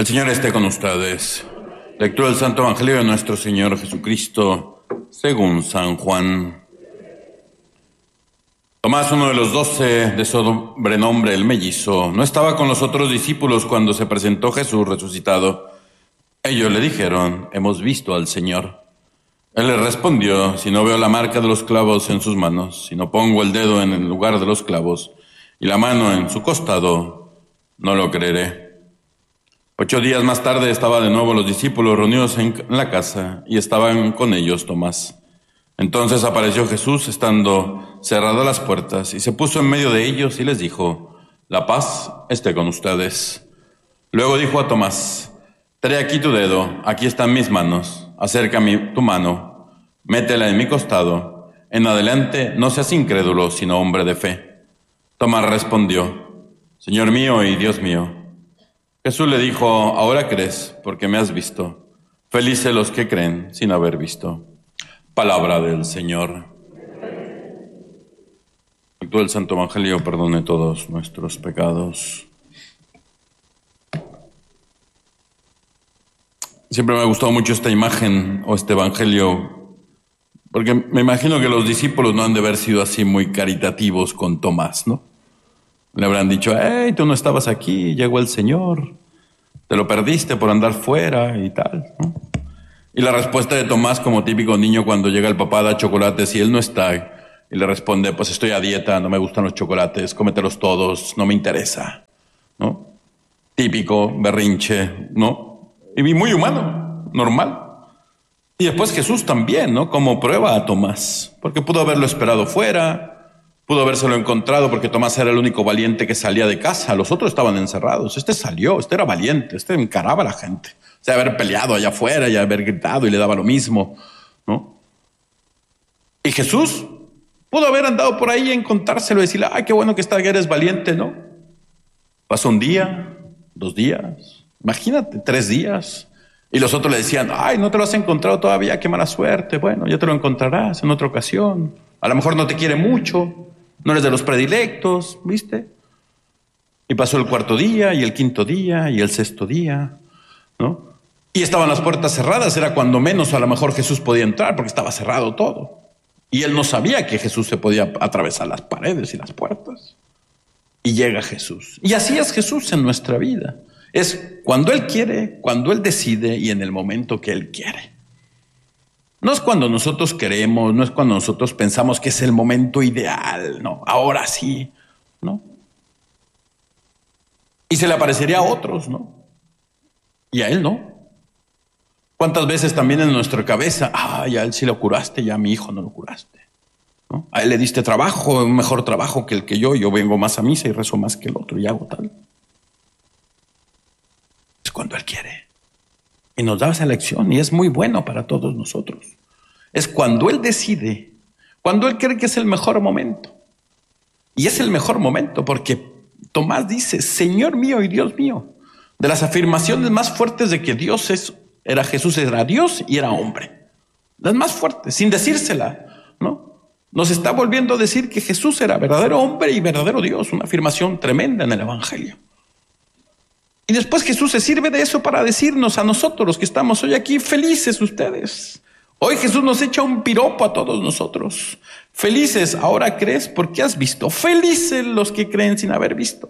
El Señor esté con ustedes. Lectura del Santo Evangelio de nuestro Señor Jesucristo, según San Juan. Tomás, uno de los 12, de sobrenombre el Mellizo, no estaba con los otros discípulos cuando se presentó Jesús resucitado. Ellos le dijeron: hemos visto al Señor. Él les respondió: si no veo la marca de los clavos en sus manos, si no pongo el dedo en el lugar de los clavos y la mano en su costado, no lo creeré. 8 días más tarde estaba de nuevo los discípulos reunidos en la casa y estaban con ellos Tomás. Entonces apareció Jesús estando cerradas las puertas y se puso en medio de ellos y les dijo: la paz esté con ustedes. Luego dijo a Tomás: trae aquí tu dedo, aquí están mis manos, acerca tu mano, métela en mi costado. En adelante no seas incrédulo, sino hombre de fe. Tomás respondió: Señor mío y Dios mío. Jesús le dijo: ahora crees porque me has visto. Felices los que creen sin haber visto. Palabra del Señor. Que todo el Santo Evangelio perdone todos nuestros pecados. Siempre me ha gustado mucho esta imagen o este Evangelio, porque me imagino que los discípulos no han de haber sido así muy caritativos con Tomás, ¿no? Le habrán dicho: hey, tú no estabas aquí, llegó el Señor, te lo perdiste por andar fuera y tal, ¿no? Y la respuesta de Tomás, como típico niño cuando llega el papá, da chocolates y él no está, y le responde: pues estoy a dieta, no me gustan los chocolates, cómetelos todos, no me interesa, ¿no? Típico, berrinche, ¿no? Y muy humano, normal. Y después Jesús también, ¿no? Como prueba a Tomás, porque pudo haberlo esperado fuera, pudo habérselo encontrado porque Tomás era el único valiente que salía de casa. Los otros estaban encerrados. Este salió, este era valiente, este encaraba a la gente. O sea, haber peleado allá afuera y haber gritado y le daba lo mismo, ¿no? Y Jesús pudo haber andado por ahí y encontrárselo y decirle: ay, qué bueno que eres valiente, ¿no? Pasó 1 día, 2 días, imagínate, 3 días. Y los otros le decían: ay, no te lo has encontrado todavía, qué mala suerte. Bueno, ya te lo encontrarás en otra ocasión. A lo mejor no te quiere mucho. No eres de los predilectos, ¿viste? Y pasó el 4.º día, y el 5.º día, y el 6.º día, ¿no? Y estaban las puertas cerradas, era cuando menos a lo mejor Jesús podía entrar, porque estaba cerrado todo. Y él no sabía que Jesús se podía atravesar las paredes y las puertas. Y llega Jesús. Y así es Jesús en nuestra vida. Es cuando Él quiere, cuando Él decide y en el momento que Él quiere. No es cuando nosotros queremos, no es cuando nosotros pensamos que es el momento ideal, no, ahora sí, ¿no? Y se le aparecería a otros, ¿no? Y a Él no. ¿Cuántas veces también en nuestra cabeza: ya a Él sí lo curaste, ya a mi hijo no lo curaste, ¿no? A Él le diste trabajo, un mejor trabajo que el que yo vengo más a misa y rezo más que el otro y hago tal. Es cuando Él quiere. Y nos da esa elección y es muy bueno para todos nosotros. Es cuando Él decide, cuando Él cree que es el mejor momento. Y es el mejor momento porque Tomás dice: Señor mío y Dios mío. De las afirmaciones más fuertes de que Jesús era Dios y era hombre. Las más fuertes, sin decírsela, ¿no? Nos está volviendo a decir que Jesús era verdadero hombre y verdadero Dios. Una afirmación tremenda en el Evangelio. Y después Jesús se sirve de eso para decirnos a nosotros, los que estamos hoy aquí: felices ustedes. Hoy Jesús nos echa un piropo a todos nosotros. Felices, ahora crees porque has visto. Felices los que creen sin haber visto.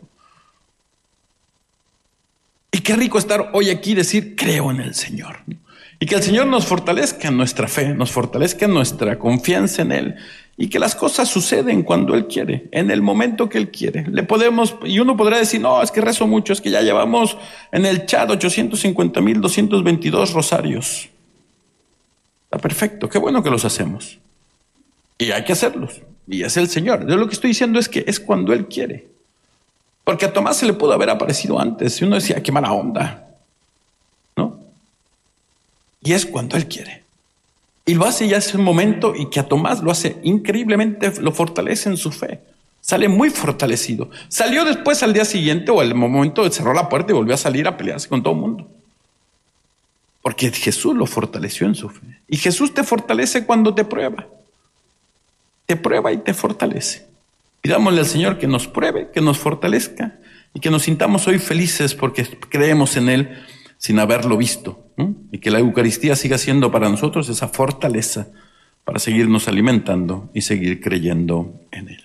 Y qué rico estar hoy aquí y decir: creo en el Señor. Y que el Señor nos fortalezca en nuestra fe, nos fortalezca en nuestra confianza en Él. Y que las cosas suceden cuando Él quiere, en el momento que Él quiere. Y uno podrá decir: no, es que rezo mucho, es que ya llevamos en el chat 850,222 rosarios. Está perfecto, qué bueno que los hacemos. Y hay que hacerlos. Y es el Señor. Yo lo que estoy diciendo es que es cuando Él quiere. Porque a Tomás se le pudo haber aparecido antes. Y uno decía: qué mala onda, ¿no? Y es cuando Él quiere. Y lo hace ya hace un momento, y que a Tomás lo hace increíblemente, lo fortalece en su fe. Sale muy fortalecido. Salió después al día siguiente o al momento cerró la puerta y volvió a salir a pelearse con todo el mundo. Porque Jesús lo fortaleció en su fe. Y Jesús te fortalece cuando te prueba. Te prueba y te fortalece. Pidámosle al Señor que nos pruebe, que nos fortalezca y que nos sintamos hoy felices porque creemos en Él. sin haberlo visto, ¿no? Y que la Eucaristía siga siendo para nosotros esa fortaleza para seguirnos alimentando y seguir creyendo en Él.